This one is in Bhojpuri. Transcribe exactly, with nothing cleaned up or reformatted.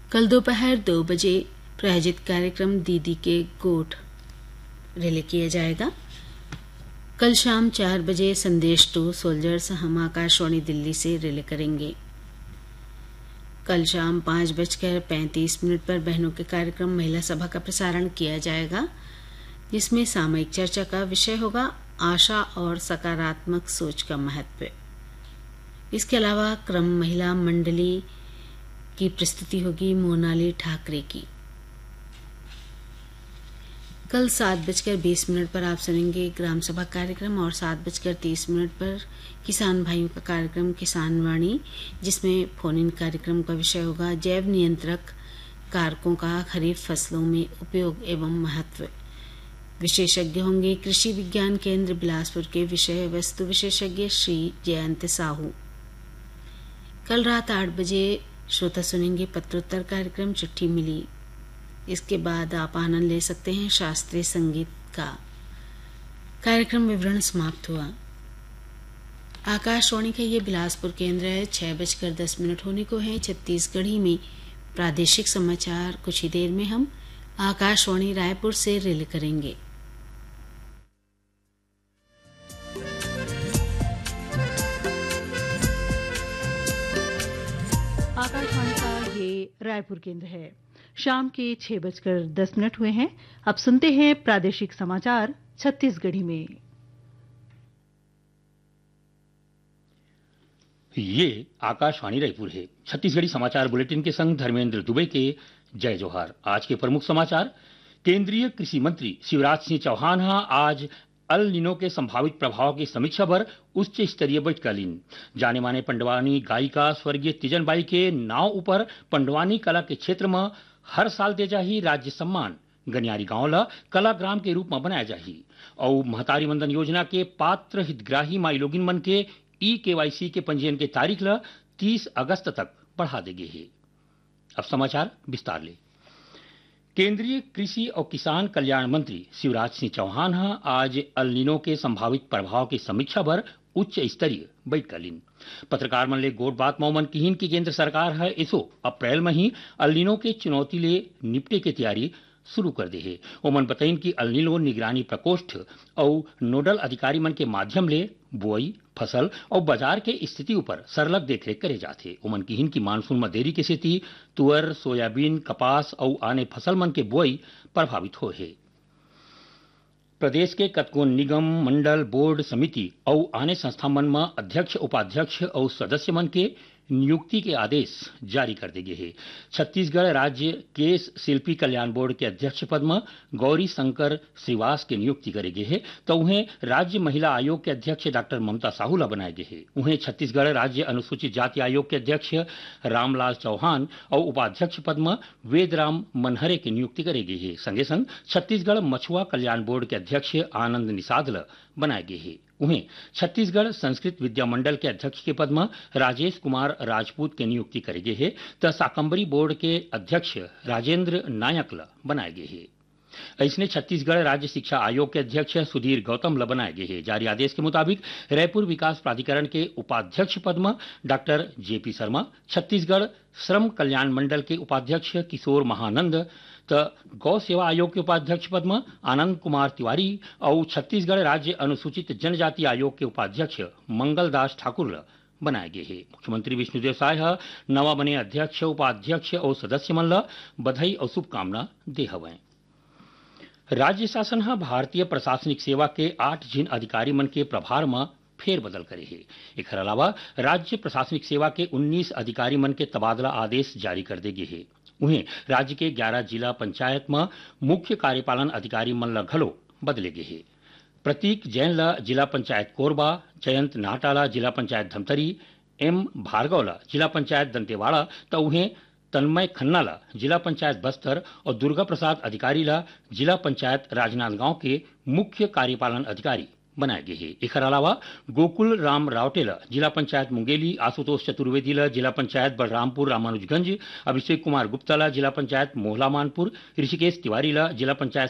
कल दोपहर दो बजे प्रायोजित कार्यक्रम दीदी के गोठ रिले किया जाएगा। कल शाम चार बजे संदेश टू सोल्जर्स हम आकाशवाणी दिल्ली से रिले करेंगे। कल शाम पाँच बजकर पैंतीस मिनट पर बहनों के कार्यक्रम महिला सभा का प्रसारण किया जाएगा, जिसमें सामयिक चर्चा का विषय होगा आशा और सकारात्मक सोच का महत्व। इसके अलावा क्रम महिला मंडली की प्रस्तुति होगी मोनाली ठाकरे की। कल सात बजकर बीस मिनट पर आप सुनेंगे ग्राम सभा कार्यक्रम और सात बजकर तीस मिनट पर किसान भाइयों का कार्यक्रम किसान वाणी, जिसमें फोन इन कार्यक्रम का विषय होगा जैव नियंत्रक कारकों का खरीफ फसलों में उपयोग एवं महत्व। विशेषज्ञ होंगे कृषि विज्ञान केंद्र बिलासपुर के विषय वस्तु विशेषज्ञ श्री जयंत साहू। कल रात आठ बजे श्रोता सुनेंगे पत्रोत्तर कार्यक्रम चिट्ठी मिली। इसके बाद आप आनंद ले सकते हैं शास्त्रीय संगीत का। कार्यक्रम विवरण समाप्त हुआ। आकाशवाणी का ये बिलासपुर केंद्र है। छह बजकर दस मिनट होने को है। छत्तीसगढ़ी में प्रादेशिक समाचार कुछ ही देर में हम आकाशवाणी रायपुर से रिले करेंगे। आकाशवाणी का ये रायपुर केंद्र है। शाम के छह बजकर दस मिनट हुए हैं। अब सुनते हैं प्रादेशिक समाचार छत्तीसगढ़ी में। ये आकाशवाणी रायपुर है। छत्तीसगढ़ी समाचार बुलेटिन के संग धर्मेंद्र दुबे के जय जोहार। आज के प्रमुख समाचार। केंद्रीय कृषि मंत्री शिवराज सिंह चौहान आज अल नीनो के संभावित प्रभाव की समीक्षा पर उच्च स्तरीय बैठक लीन। जाने माने पंडवानी गायिका स्वर्गीय तीजनबाई के नाव ऊपर पंडवानी कला के क्षेत्र में हर साल दे जाही राज्य सम्मान। गनियारी गांव ला कलाग्राम के रूप में बनाया जाही और महतारी वंदन योजना के पात्र हितग्राही माई लोगिन मन के ई केवाईसी के पंजीयन के तारीख ला तीस अगस्त तक बढ़ा देगे है। अब समाचार विस्तार ले। केंद्रीय कृषि और किसान कल्याण मंत्री शिवराज सिंह चौहान आज अल नीनो के संभावित प्रभाव की समीक्षा पर उच्च स्तरीय बैठक लीन। पत्रकार मन ले गोट बात मौमन किहिन की केंद्र सरकार है इसो अप्रैल में ही अल नीनो के चुनौती ले निपटे के तैयारी शुरू कर दे है। ओमन बताइन कि अल नीनो निगरानी प्रकोष्ठ और नोडल अधिकारी मन के माध्यम ले बुआई फसल और बाजार के स्थिति ऊपर सरलग देखरेख करे जाते। ओमन किहिन की मानसून में देरी के स्थिति तुअर सोयाबीन कपास और आने फसल मन के बुआई प्रभावित हो है। प्रदेश के कतको निगम मंडल बोर्ड समिति और आने संस्था मन में अध्यक्ष उपाध्यक्ष और सदस्य मन के नियुक्ति के आदेश जारी कर दिए हैं। छत्तीसगढ़ राज्य केस शिल्पी कल्याण बोर्ड के अध्यक्ष पद में गौरी शंकर श्रीवास की नियुक्ति करे गए हैं, तो उन्हें राज्य महिला आयोग के अध्यक्ष डॉक्टर ममता साहूला बनाए गए हैं। उन्हें छत्तीसगढ़ राज्य अनुसूचित जाति आयोग के अध्यक्ष रामलाल चौहान और उपाध्यक्ष पद में वेदराम मनहरे की नियुक्ति करे गई है। संगे संग छत्तीसगढ़ मछुआ कल्याण बोर्ड के अध्यक्ष आनंद निषाद बनाए गए हैं। उन्हें छत्तीसगढ़ संस्कृत विद्या मंडल के अध्यक्ष के पद में राजेश कुमार राजपूत की नियुक्ति करे गए है, तो साकंबरी बोर्ड के अध्यक्ष राजेंद्र नायक बनाए गए हैं। इसने छत्तीसगढ़ राज्य शिक्षा आयोग के अध्यक्ष सुधीर गौतम बनाए गए हैं। जारी आदेश के मुताबिक रायपुर विकास प्राधिकरण के उपाध्यक्ष पद में डॉक्टर जेपी शर्मा, छत्तीसगढ़ श्रम कल्याण मंडल के उपाध्यक्ष किशोर महानंद, तो गौ सेवा आयोग के उपाध्यक्ष पद में आनंद कुमार तिवारी और छत्तीसगढ़ राज्य अनुसूचित जनजाति आयोग के उपाध्यक्ष मंगलदास ठाकुर बनाए गए हैं। मुख्यमंत्री विष्णुदेव साय नवा बने अध्यक्ष उपाध्यक्ष और सदस्य मन ला बधाई और शुभकामना दे हवै। राज्य शासन भारतीय प्रशासनिक सेवा के आठ जिन अधिकारी मन के प्रभार में फेरबदल करे है। एक अलावा राज्य प्रशासनिक सेवा के उन्नीस अधिकारी मन के तबादला आदेश जारी कर दे गए है। उन्हें राज्य के ग्यारह जिला पंचायत में मुख्य कार्यपालन अधिकारी मन ला घलो बदले गए है। प्रतीक जैन ला जिला पंचायत कोरबा, जयंत नाटाला जिला पंचायत धमतरी, एम भार्गव जिला पंचायत दंतेवाड़ा, तो उन्हें तन्मय खन्ना ला जिला पंचायत बस्तर और दुर्गा प्रसाद अधिकारी ला जिला पंचायत राजनांदगांव के मुख्य कार्यपालन अधिकारी बनाए गए हैं। एक अलावा गोकुल राम रावटेला जिला पंचायत मुंगेली, आशुतोष चतुर्वेदी जिला पंचायत बलरामपुर रामानुजगंज, अभिषेक कुमार गुप्ता जिला पंचायत मोहला मानपुर, ऋषिकेश तिवारी जिला पंचायत